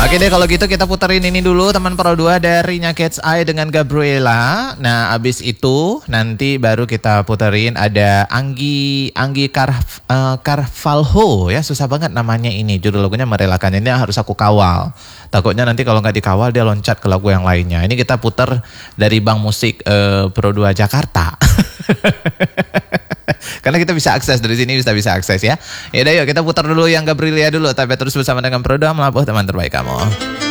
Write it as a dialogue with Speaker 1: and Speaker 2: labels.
Speaker 1: Oke deh, kalau gitu kita puterin ini dulu teman Pro 2 dari Cat's Eye dengan Gabriela. Nah, abis itu nanti baru kita puterin ada Anggi Carvalho ya, susah banget namanya ini. Judul lagunya Merelakan. Ini harus aku kawal. Takutnya nanti kalau nggak dikawal dia loncat ke lagu yang lainnya. Ini kita puter dari Bank Musik Pro 2 Jakarta. Karena kita bisa akses dari sini, bisa akses ya. Yaudah yuk kita putar dulu yang Gabriela dulu. Tapi terus bersama dengan Pro 2 Melabuh teman terbaik kamu.